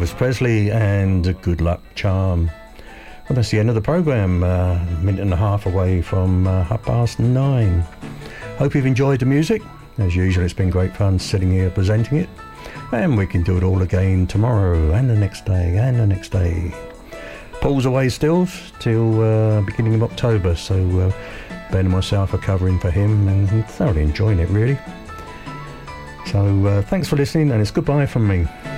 Elvis Presley and Good Luck Charm. Well, that's the end of the programme, a minute and a half away from 9:30. Hope you've enjoyed the music. As usual, it's been great fun sitting here presenting it, and we can do it all again tomorrow and the next day and the next day. Paul's away still till beginning of October, so Ben and myself are covering for him and thoroughly enjoying it, really. So thanks for listening, and it's goodbye from me.